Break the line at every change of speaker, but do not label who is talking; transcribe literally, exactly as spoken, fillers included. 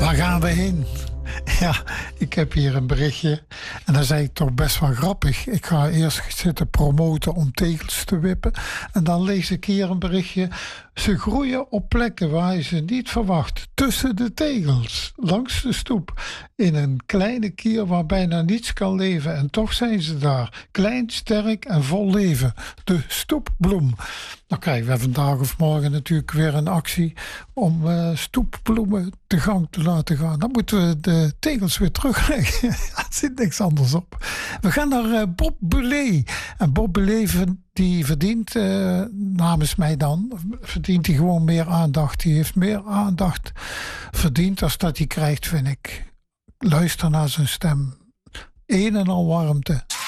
Waar gaan we heen? Ja, ik heb hier een berichtje. En dat is eigenlijk toch best wel grappig. Ik ga eerst zitten promoten om tegels te wippen. En dan lees ik hier een berichtje. Ze groeien op plekken waar je ze niet verwacht. Tussen de tegels, langs de stoep. In een kleine kier waar bijna niets kan leven. En toch zijn ze daar. Klein, sterk en vol leven. De stoepbloem. Dan krijgen we vandaag of morgen natuurlijk weer een actie om uh, stoepbloemen te gang te laten gaan. Dan moeten we de tegels weer terugleggen. Er zit niks anders op. We gaan naar uh, Bob Bulé. En Bob Bulé die verdient, uh, namens mij dan, verdient hij gewoon meer aandacht. Die heeft meer aandacht verdiend als dat hij krijgt, vind ik. Luister naar zijn stem. Een en al warmte.